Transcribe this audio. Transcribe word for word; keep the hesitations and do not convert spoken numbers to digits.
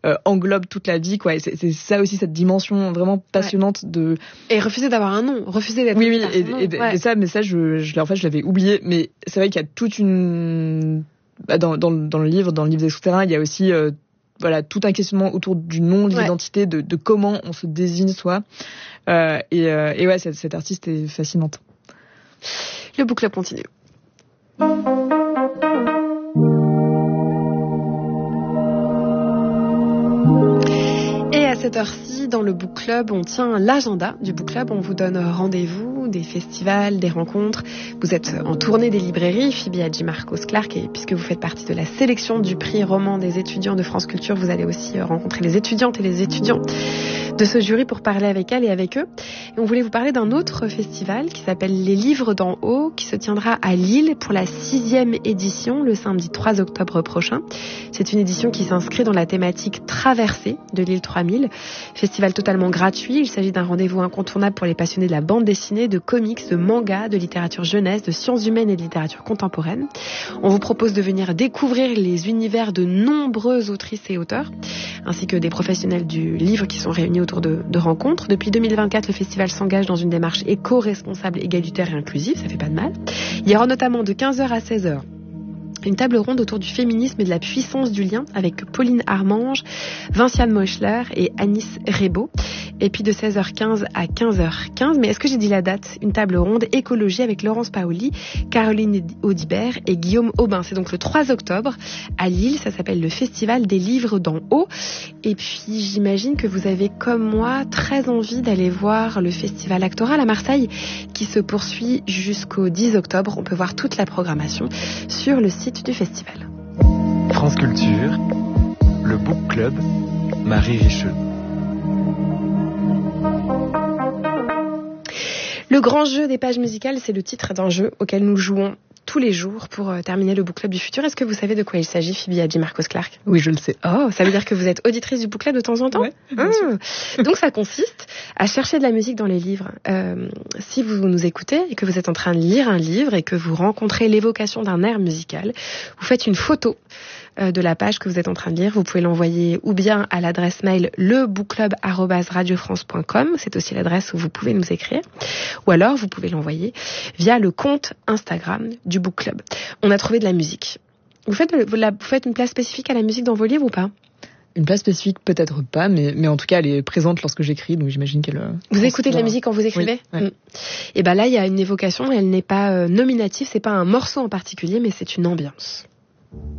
euh, englobe toute la vie, quoi. Et c'est, c'est ça aussi, cette dimension vraiment passionnante ouais. de... Et refuser d'avoir un nom, refuser d'être... Oui, oui, et, et, ouais. et ça, mais ça, je, je, en fait, je l'avais oublié. Mais c'est vrai qu'il y a toute une... Bah, dans, dans, dans le livre, dans le livre des souterrains, il y a aussi... Euh, voilà, tout un questionnement autour du nom, de ouais. l'identité, de, de comment on se désigne soi. Euh, et, euh, et ouais, cette, cette artiste est fascinante. Le book club continue. Et à cette heure-ci, dans le book club, on tient l'agenda du book club. On vous donne rendez-vous, des festivals, des rencontres. Vous êtes en tournée des librairies, Phoebe Hadjimarkos Clark, et puisque vous faites partie de la sélection du prix roman des étudiants de France Culture, vous allez aussi rencontrer les étudiantes et les étudiants de ce jury pour parler avec elles et avec eux. Et on voulait vous parler d'un autre festival qui s'appelle Les Livres d'en haut, qui se tiendra à Lille pour la sixième édition, le samedi trois octobre prochain. C'est une édition qui s'inscrit dans la thématique Traversée de l'île trois mille. Festival totalement gratuit. Il s'agit d'un rendez-vous incontournable pour les passionnés de la bande dessinée, de comics, de manga, de littérature jeunesse, de sciences humaines et de littérature contemporaine. On vous propose de venir découvrir les univers de nombreuses autrices et auteurs, ainsi que des professionnels du livre qui sont réunis autour de, de rencontres. Depuis deux mille vingt-quatre, le festival s'engage dans une démarche éco-responsable, égalitaire et inclusive, ça fait pas de mal. Il y aura notamment de quinze heures à seize heures une table ronde autour du féminisme et de la puissance du lien avec Pauline Armange, Vinciane Moschler et Anis Rebaud. Et puis de seize heures quinze à quinze heures quinze, mais est-ce que j'ai dit la date ? Une table ronde écologie avec Laurence Paoli, Caroline Audibert et Guillaume Aubin. C'est donc le trois octobre à Lille. Ça s'appelle le Festival des Livres d'en haut. Et puis j'imagine que vous avez, comme moi, très envie d'aller voir le Festival Actoral à Marseille qui se poursuit jusqu'au dix octobre. On peut voir toute la programmation sur le site du festival. France Culture, le Book Club, Marie Richeux. Le grand jeu des pages musicales, c'est le titre d'un jeu auquel nous jouons tous les jours pour euh, terminer le Book Club du futur. Est-ce que vous savez de quoi il s'agit, Phoebe Hadjimarkos Clark ? Oui, je le sais. Oh, ça veut dire que vous êtes auditrice du Book Club de temps en temps ? Oui, bien sûr. Ah. Donc ça consiste à chercher de la musique dans les livres. Euh, si vous nous écoutez et que vous êtes en train de lire un livre et que vous rencontrez l'évocation d'un air musical, vous faites une photo de la page que vous êtes en train de lire. Vous pouvez l'envoyer ou bien à l'adresse mail lebookclub arobase radiofrance point com, c'est aussi l'adresse où vous pouvez nous écrire, ou alors vous pouvez l'envoyer via le compte Instagram du Book Club. On a trouvé de la musique. Vous faites, vous faites une place spécifique à la musique dans vos livres ou pas ? Une place spécifique, peut-être pas, mais, mais en tout cas, elle est présente lorsque j'écris, donc j'imagine qu'elle... Vous écoutez de la musique quand vous écrivez ? Oui, ouais. mmh. Et ben là, il y a une évocation, elle n'est pas euh, nominative, c'est pas un morceau en particulier, mais c'est une ambiance.